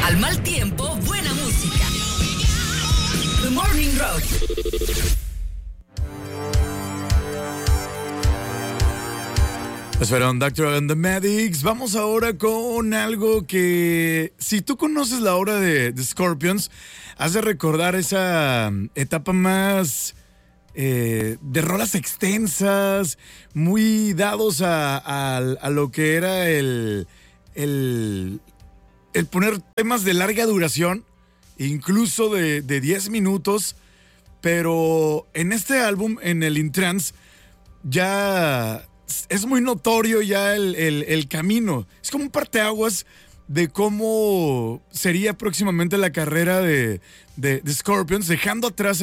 Al mal tiempo, buena música. The Morning Rock. Fueron Doctor and the Medics. Vamos ahora con algo que, si tú conoces la obra de Scorpions, has de recordar esa etapa más de rolas extensas, muy dados a lo que era el poner temas de larga duración, incluso de 10 minutos, pero en este álbum, en el In Trance, ya es muy notorio ya el camino. Es como un parteaguas de cómo sería próximamente la carrera de Scorpions, dejando atrás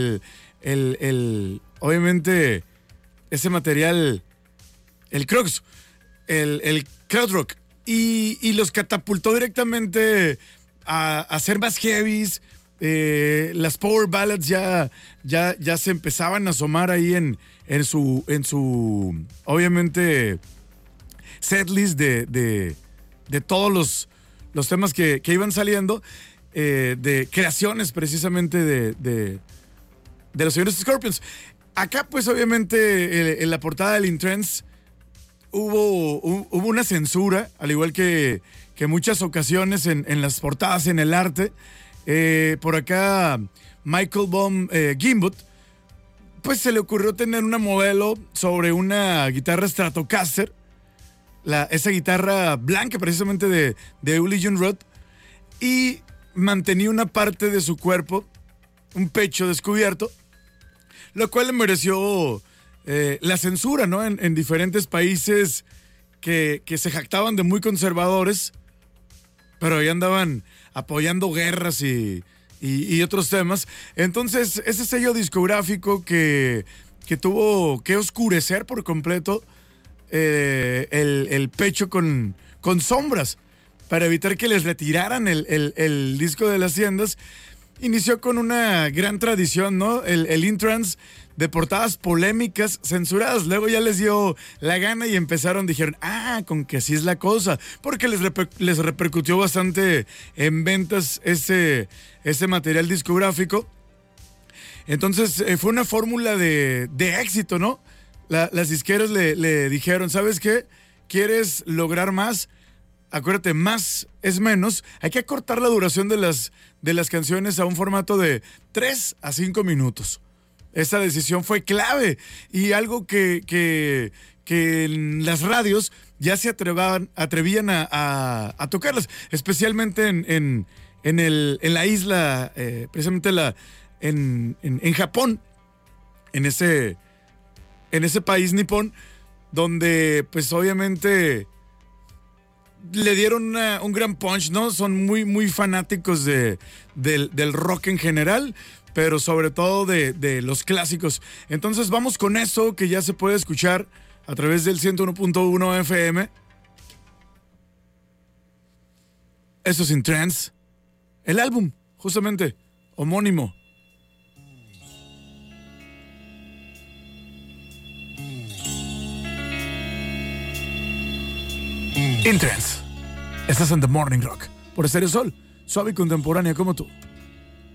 obviamente, ese material, el Crux, el Krautrock, y los catapultó directamente a ser más heavies. Las power ballads ya se empezaban a asomar ahí en su obviamente setlist de todos los temas que iban saliendo, de creaciones precisamente de los señores Scorpions. Acá pues obviamente en la portada del In Trance hubo una censura, al igual que muchas ocasiones en las portadas, en el arte. Por acá Michael Baum Gimbut, pues se le ocurrió tener una modelo sobre una guitarra Stratocaster, esa guitarra blanca precisamente de Uli Jon Roth, y mantenía una parte de su cuerpo, un pecho descubierto, lo cual le mereció la censura, ¿no? En diferentes países que se jactaban de muy conservadores, pero ahí andaban apoyando guerras y otros temas. Entonces, ese sello discográfico que tuvo que oscurecer por completo el pecho con sombras para evitar que les retiraran el disco de las tiendas, inició con una gran tradición, ¿no? El In Trance, de portadas polémicas censuradas. Luego ya les dio la gana y dijeron, con que así es la cosa, porque les repercutió bastante en ventas ese material discográfico. Entonces fue una fórmula de éxito, ¿no? Las disqueras le dijeron, ¿sabes qué? ¿Quieres lograr más? Acuérdate, más es menos. Hay que acortar la duración de las canciones a un formato de 3 a 5 minutos. Esa decisión fue clave y algo que en las radios ya se atrevían a tocarlas, especialmente en la isla, precisamente en Japón, en ese país nipón, donde pues obviamente le dieron un gran punch, ¿no? Son muy, muy fanáticos del rock en general, pero sobre todo de los clásicos. Entonces vamos con eso que ya se puede escuchar a través del 101.1 FM. Eso es In Trance, el álbum, justamente, homónimo. In Trance. Estás en The Morning Rock por Stereo Sol, suave y contemporánea como tú.